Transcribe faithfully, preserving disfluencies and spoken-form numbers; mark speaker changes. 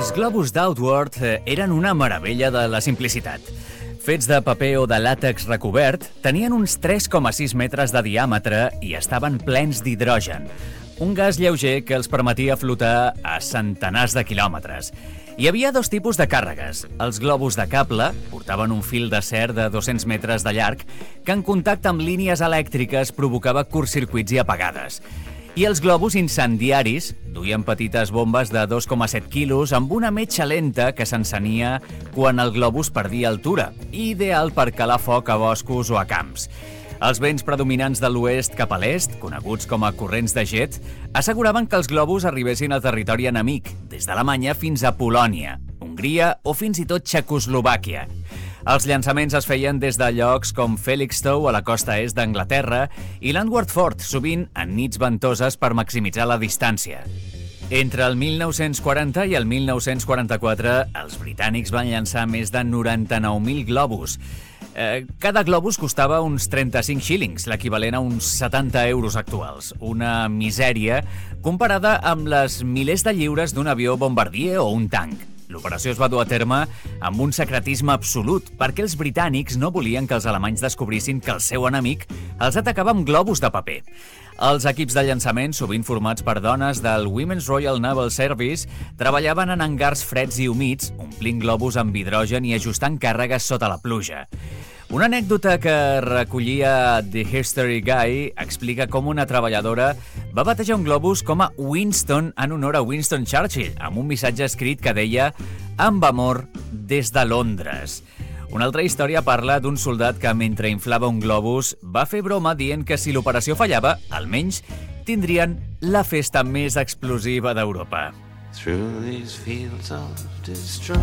Speaker 1: Els globus d'Outward eren una meravella de la simplicitat. Fets de paper o de làtex recobert, tenien uns tres coma sis metres de diàmetre i estaven plens d'hidrogen, un gas lleuger que els permetia flotar a centenars de quilòmetres. Hi havia dos tipus de càrregues. Els globus de cable portaven un fil d'acer de dos-cents metres de llarg que en contacte amb línies elèctriques provocava curtcircuits i apagades. I els globus incendiaris duien petites bombes de dos coma set quilos amb una metxa lenta que s'encenia quan el globus perdia altura, ideal per calar foc a boscos o a camps. Els vents predominants de l'oest cap a l'est, coneguts com a corrents de jet, asseguraven que els globus arribessin al territori enemic, des d'Alemanya fins a Polònia, Hongria o fins i tot Txecoslovàquia. Els llançaments es feien des de llocs com Felixstowe a la costa est d'Anglaterra i Landward Fort, sovint en nits ventoses per maximitzar la distància. Entre el mil nou-cents quaranta i el mil nou-cents quaranta-quatre, els britànics van llançar més de noranta-nou mil globus. Eh, cada globus costava uns trenta-cinc shillings, l'equivalent a uns setanta euros actuals. Una misèria comparada amb les milers de lliures d'un avió bombardier o un tanc. L'operació es va dur a terme amb un secretisme absolut, perquè els britànics no volien que els alemanys descobrissin que el seu enemic els atacava amb globus de paper. Els equips de llançament, sovint formats per dones del Women's Royal Naval Service, treballaven en hangars freds i humits, omplint globus amb hidrogen i ajustant càrregues sota la pluja. Una anècdota que recollia The History Guy explica com una treballadora va batejar un globus com a Winston en honor a Winston Churchill, amb un missatge escrit que deia «Amb amor des de Londres». Una altra història parla d'un soldat que, mentre inflava un globus, va fer broma dient que si l'operació fallava, almenys tindrien la festa més explosiva d'Europa.
Speaker 2: Through these fields of destruction